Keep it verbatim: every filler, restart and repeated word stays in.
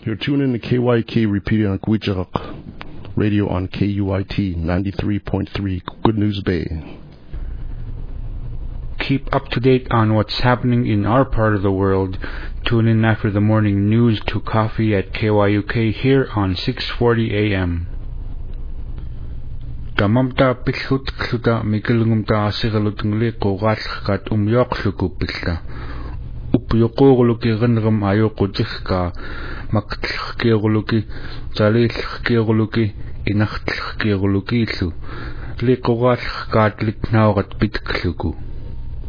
You're tuning in to K Y K repeating on Gwich'ak Radio on K U I T ninety-three point three Good News Bay. Keep up to date on what's happening in our part of the world. Tune in after the morning news to coffee at K Y U K here on six forty A M. Tamamta pilhut kluta mikelungumta asigalutungli qogalkat umyoqlukupilla. Upyokoguluki ganram ayoqutihka maktlhkeguluki talilhkeguluki inachtlhkeguluki lu liqogalkat litnawgat pitkluku.